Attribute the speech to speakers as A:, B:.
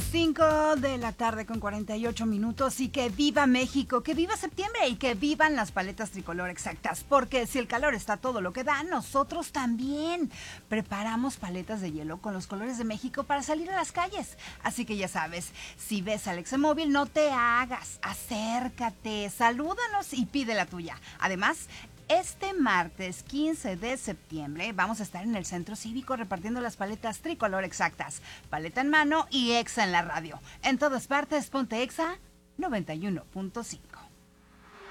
A: 5 de la tarde con 48 minutos y que viva México, que viva septiembre y que vivan las paletas tricolor exactas, porque si el calor está todo lo que da, nosotros también preparamos paletas de hielo con los colores de México para salir a las calles. Así que ya sabes, si ves al Examóvil, no te hagas, acércate, salúdanos y pide la tuya. Además, este martes 15 de septiembre vamos a estar en el Centro Cívico repartiendo las paletas tricolor exactas. Paleta en mano y Exa en la radio. En todas partes, ponte Exa 91.5.